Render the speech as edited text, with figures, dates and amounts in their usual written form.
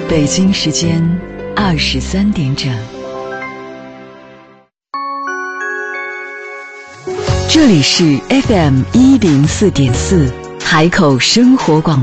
北京时间23点整。这里是 FM104.4海口生活广播。